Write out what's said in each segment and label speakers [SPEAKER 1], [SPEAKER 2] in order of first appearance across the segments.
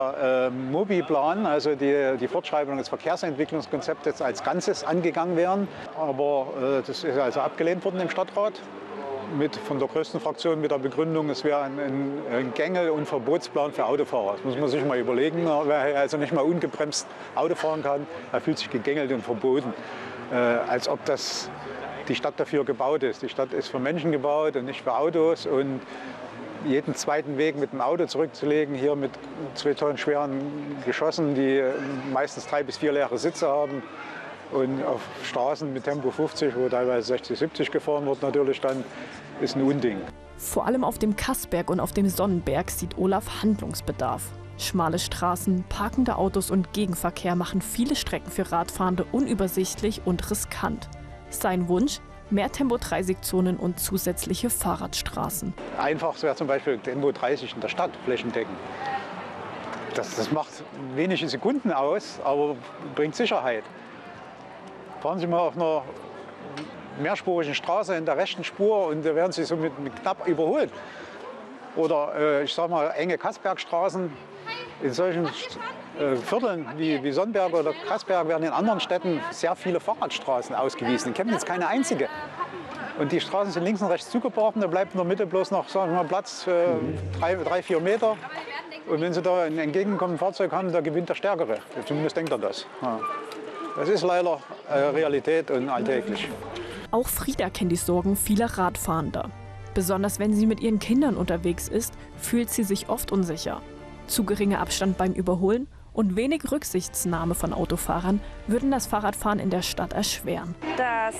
[SPEAKER 1] Mobi-Plan, also die Fortschreibung des Verkehrsentwicklungskonzeptes als Ganzes angegangen werden. Aber das ist also abgelehnt worden im Stadtrat. Von der größten Fraktion mit der Begründung, es wäre ein Gängel- und Verbotsplan für Autofahrer. Das muss man sich mal überlegen. Wer also nicht mal ungebremst Auto fahren kann, er fühlt sich gegängelt und verboten. Als ob die Stadt dafür gebaut ist. Die Stadt ist für Menschen gebaut und nicht für Autos. Und jeden zweiten Weg mit dem Auto zurückzulegen, hier mit 2 Tonnen schweren Geschossen, die meistens 3 bis 4 leere Sitze haben. Und auf Straßen mit Tempo 50, wo teilweise 60, 70 gefahren wird, natürlich dann, ist ein Unding.
[SPEAKER 2] Vor allem auf dem Kassberg und auf dem Sonnenberg sieht Olaf Handlungsbedarf. Schmale Straßen, parkende Autos und Gegenverkehr machen viele Strecken für Radfahrende unübersichtlich und riskant. Sein Wunsch? Mehr Tempo-30-Zonen und zusätzliche Fahrradstraßen.
[SPEAKER 1] Einfach wäre zum Beispiel Tempo 30 in der Stadt flächendeckend. Das macht wenige Sekunden aus, aber bringt Sicherheit. Fahren Sie mal auf einer mehrspurigen Straße in der rechten Spur und da werden Sie so mit knapp überholt. Oder ich sage mal enge Kassbergstraßen. In solchen Vierteln wie Sonnenberg oder Kassberg werden in anderen Städten sehr viele Fahrradstraßen ausgewiesen. In Chemnitz keine einzige. Und die Straßen sind links und rechts zugebrochen, da bleibt in der Mitte bloß noch, sagen wir mal, Platz 3, 4 Meter. Und wenn Sie da ein entgegenkommendes Fahrzeug haben, da gewinnt der Stärkere. Zumindest denkt er das. Ja. Das ist leider Realität und alltäglich.
[SPEAKER 2] Auch Frieda kennt die Sorgen vieler Radfahrender. Besonders wenn sie mit ihren Kindern unterwegs ist, fühlt sie sich oft unsicher. Zu geringer Abstand beim Überholen und wenig Rücksichtsnahme von Autofahrern würden das Fahrradfahren in der Stadt erschweren.
[SPEAKER 3] Dass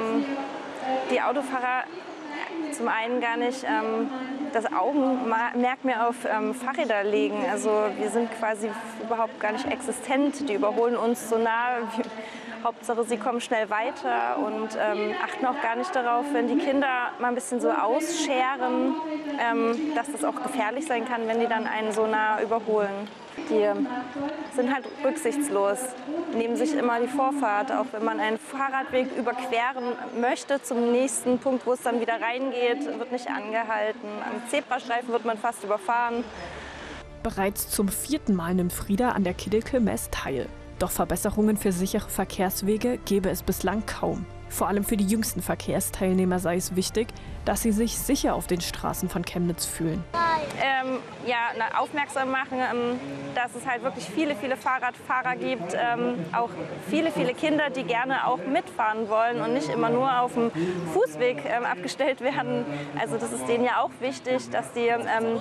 [SPEAKER 3] die Autofahrer zum einen gar nicht das Augenmerk mehr auf Fahrräder legen. Also wir sind quasi überhaupt gar nicht existent. Die überholen uns so nah. Hauptsache, sie kommen schnell weiter und achten auch gar nicht darauf, wenn die Kinder mal ein bisschen so ausscheren, dass das auch gefährlich sein kann, wenn die dann einen so nah überholen. Die sind halt rücksichtslos, nehmen sich immer die Vorfahrt, auch wenn man einen Fahrradweg überqueren möchte zum nächsten Punkt, wo es dann wieder reingeht, wird nicht angehalten. Am Zebrastreifen wird man fast überfahren.
[SPEAKER 2] Bereits zum 4. Mal nimmt Frieda an der Kiddelke-Mess teil. Doch Verbesserungen für sichere Verkehrswege gäbe es bislang kaum. Vor allem für die jüngsten Verkehrsteilnehmer sei es wichtig, dass sie sich sicher auf den Straßen von Chemnitz fühlen.
[SPEAKER 3] Aufmerksam machen, dass es halt wirklich viele Fahrradfahrer gibt, auch viele Kinder, die gerne auch mitfahren wollen und nicht immer nur auf dem Fußweg abgestellt werden. Also das ist denen ja auch wichtig, dass die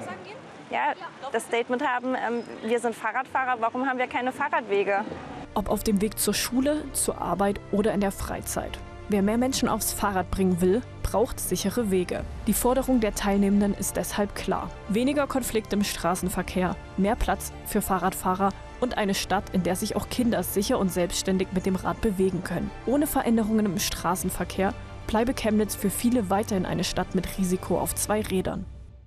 [SPEAKER 3] das Statement haben, wir sind Fahrradfahrer, warum haben wir keine Fahrradwege?
[SPEAKER 2] Ob auf dem Weg zur Schule, zur Arbeit oder in der Freizeit. Wer mehr Menschen aufs Fahrrad bringen will, braucht sichere Wege. Die Forderung der Teilnehmenden ist deshalb klar. Weniger Konflikte im Straßenverkehr, mehr Platz für Fahrradfahrer und eine Stadt, in der sich auch Kinder sicher und selbstständig mit dem Rad bewegen können. Ohne Veränderungen im Straßenverkehr bleibe Chemnitz für viele weiterhin eine Stadt mit Risiko auf 2 Rädern.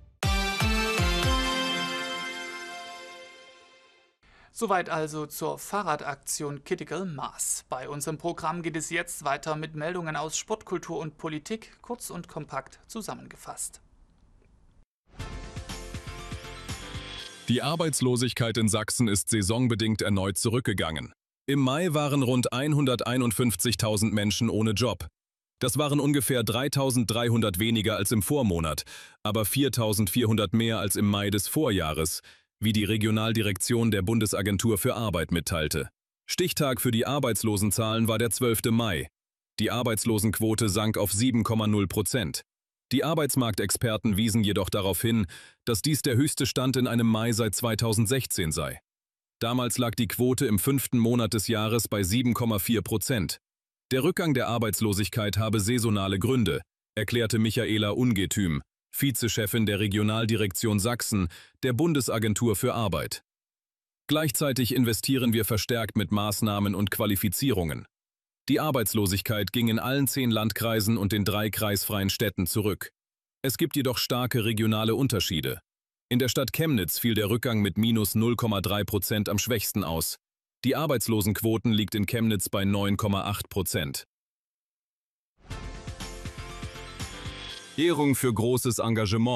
[SPEAKER 4] Soweit also zur Fahrradaktion Critical Mass. Bei unserem Programm geht es jetzt weiter mit Meldungen aus Sport, Kultur und Politik, kurz und kompakt zusammengefasst.
[SPEAKER 5] Die Arbeitslosigkeit in Sachsen ist saisonbedingt erneut zurückgegangen. Im Mai waren rund 151.000 Menschen ohne Job. Das waren ungefähr 3.300 weniger als im Vormonat, aber 4.400 mehr als im Mai des Vorjahres, wie die Regionaldirektion der Bundesagentur für Arbeit mitteilte. Stichtag für die Arbeitslosenzahlen war der 12. Mai. Die Arbeitslosenquote sank auf 7,0%. Die Arbeitsmarktexperten wiesen jedoch darauf hin, dass dies der höchste Stand in einem Mai seit 2016 sei. Damals lag die Quote im 5. Monat des Jahres bei 7,4%. Der Rückgang der Arbeitslosigkeit habe saisonale Gründe, erklärte Michaela Ungetüm, Vizechefin der Regionaldirektion Sachsen, der Bundesagentur für Arbeit. Gleichzeitig investieren wir verstärkt mit Maßnahmen und Qualifizierungen. Die Arbeitslosigkeit ging in allen 10 Landkreisen und den 3 kreisfreien Städten zurück. Es gibt jedoch starke regionale Unterschiede. In der Stadt Chemnitz fiel der Rückgang mit minus 0,3% am schwächsten aus. Die Arbeitslosenquoten liegt in Chemnitz bei 9,8%. Ehrung für großes Engagement.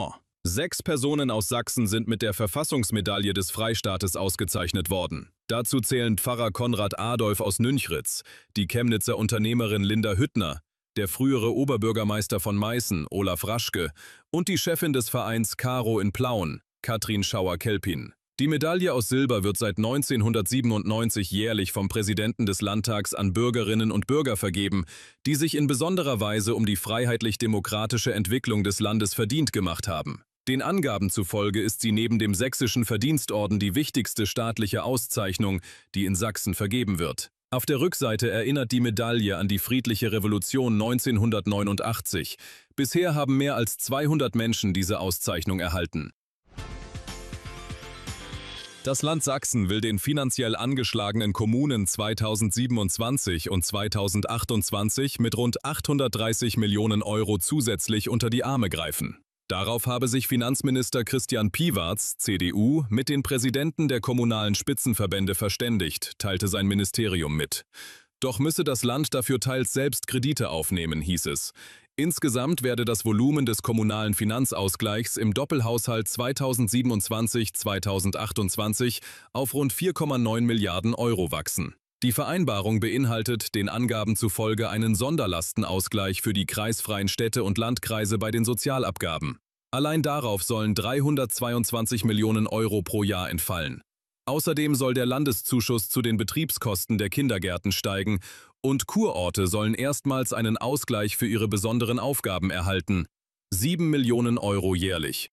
[SPEAKER 5] 6 Personen aus Sachsen sind mit der Verfassungsmedaille des Freistaates ausgezeichnet worden. Dazu zählen Pfarrer Konrad Adolf aus Nünchritz, die Chemnitzer Unternehmerin Linda Hüttner, der frühere Oberbürgermeister von Meißen, Olaf Raschke, und die Chefin des Vereins Caro in Plauen, Katrin Schauer-Kelpin. Die Medaille aus Silber wird seit 1997 jährlich vom Präsidenten des Landtags an Bürgerinnen und Bürger vergeben, die sich in besonderer Weise um die freiheitlich-demokratische Entwicklung des Landes verdient gemacht haben. Den Angaben zufolge ist sie neben dem Sächsischen Verdienstorden die wichtigste staatliche Auszeichnung, die in Sachsen vergeben wird. Auf der Rückseite erinnert die Medaille an die friedliche Revolution 1989. Bisher haben mehr als 200 Menschen diese Auszeichnung erhalten. Das Land Sachsen will den finanziell angeschlagenen Kommunen 2027 und 2028 mit rund 830 Millionen Euro zusätzlich unter die Arme greifen. Darauf habe sich Finanzminister Christian Piwarz, CDU, mit den Präsidenten der kommunalen Spitzenverbände verständigt, teilte sein Ministerium mit. Doch müsse das Land dafür teils selbst Kredite aufnehmen, hieß es. Insgesamt werde das Volumen des kommunalen Finanzausgleichs im Doppelhaushalt 2027-2028 auf rund 4,9 Milliarden Euro wachsen. Die Vereinbarung beinhaltet den Angaben zufolge einen Sonderlastenausgleich für die kreisfreien Städte und Landkreise bei den Sozialabgaben. Allein darauf sollen 322 Millionen Euro pro Jahr entfallen. Außerdem soll der Landeszuschuss zu den Betriebskosten der Kindergärten steigen und Kurorte sollen erstmals einen Ausgleich für ihre besonderen Aufgaben erhalten. 7 Millionen Euro jährlich.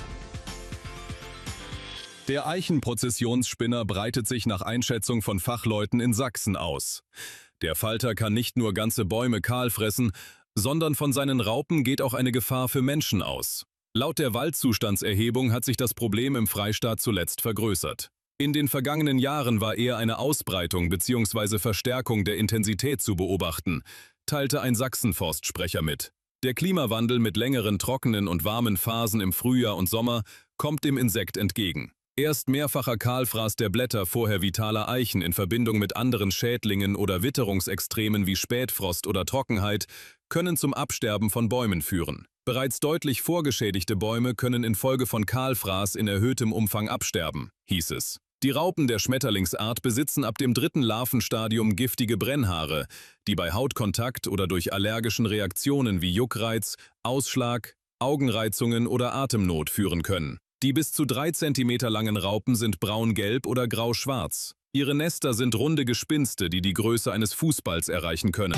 [SPEAKER 5] Der Eichenprozessionsspinner breitet sich nach Einschätzung von Fachleuten in Sachsen aus. Der Falter kann nicht nur ganze Bäume kahl fressen, sondern von seinen Raupen geht auch eine Gefahr für Menschen aus. Laut der Waldzustandserhebung hat sich das Problem im Freistaat zuletzt vergrößert. In den vergangenen Jahren war eher eine Ausbreitung bzw. Verstärkung der Intensität zu beobachten, teilte ein Sachsenforstsprecher mit. Der Klimawandel mit längeren trockenen und warmen Phasen im Frühjahr und Sommer kommt dem Insekt entgegen. Erst mehrfacher Kahlfraß der Blätter vorher vitaler Eichen in Verbindung mit anderen Schädlingen oder Witterungsextremen wie Spätfrost oder Trockenheit können zum Absterben von Bäumen führen. Bereits deutlich vorgeschädigte Bäume können infolge von Kahlfraß in erhöhtem Umfang absterben, hieß es. Die Raupen der Schmetterlingsart besitzen ab dem 3. Larvenstadium giftige Brennhaare, die bei Hautkontakt oder durch allergischen Reaktionen wie Juckreiz, Ausschlag, Augenreizungen oder Atemnot führen können. Die bis zu 3 cm langen Raupen sind braun-gelb oder grau-schwarz. Ihre Nester sind runde Gespinste, die die Größe eines Fußballs erreichen können.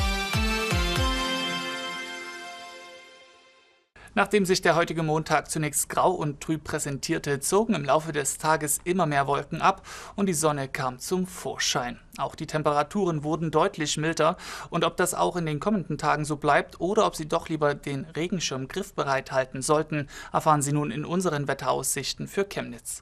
[SPEAKER 4] Nachdem sich der heutige Montag zunächst grau und trüb präsentierte, zogen im Laufe des Tages immer mehr Wolken ab und die Sonne kam zum Vorschein. Auch die Temperaturen wurden deutlich milder und ob das auch in den kommenden Tagen so bleibt oder ob Sie doch lieber den Regenschirm griffbereit halten sollten, erfahren Sie nun in unseren Wetteraussichten für Chemnitz.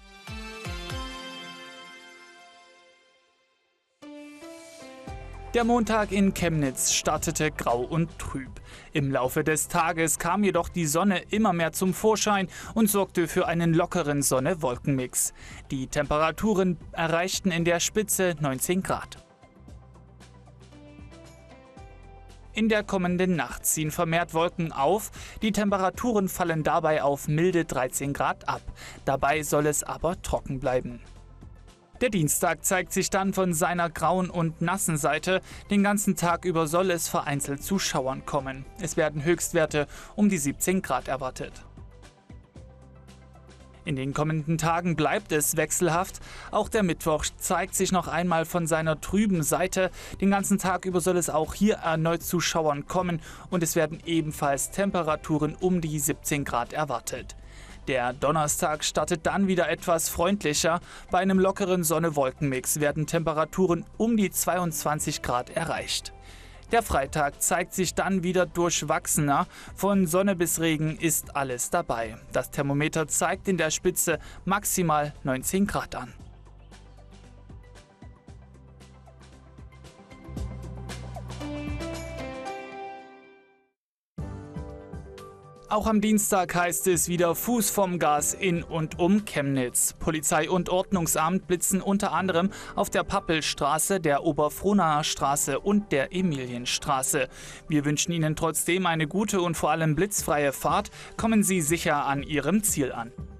[SPEAKER 4] Der Montag in Chemnitz startete grau und trüb. Im Laufe des Tages kam jedoch die Sonne immer mehr zum Vorschein und sorgte für einen lockeren Sonne-Wolken-Mix. Die Temperaturen erreichten in der Spitze 19 Grad. In der kommenden Nacht ziehen vermehrt Wolken auf, die Temperaturen fallen dabei auf milde 13 Grad ab. Dabei soll es aber trocken bleiben. Der Dienstag zeigt sich dann von seiner grauen und nassen Seite. Den ganzen Tag über soll es vereinzelt zu Schauern kommen. Es werden Höchstwerte um die 17 Grad erwartet. In den kommenden Tagen bleibt es wechselhaft. Auch der Mittwoch zeigt sich noch einmal von seiner trüben Seite. Den ganzen Tag über soll es auch hier erneut zu Schauern kommen und es werden ebenfalls Temperaturen um die 17 Grad erwartet. Der Donnerstag startet dann wieder etwas freundlicher. Bei einem lockeren Sonne-Wolken-Mix werden Temperaturen um die 22 Grad erreicht. Der Freitag zeigt sich dann wieder durchwachsener. Von Sonne bis Regen ist alles dabei. Das Thermometer zeigt in der Spitze maximal 19 Grad an. Auch am Dienstag heißt es wieder Fuß vom Gas in und um Chemnitz. Polizei und Ordnungsamt blitzen unter anderem auf der Pappelstraße, der Oberfrohnaer Straße und der Emilienstraße. Wir wünschen Ihnen trotzdem eine gute und vor allem blitzfreie Fahrt. Kommen Sie sicher an Ihrem Ziel an.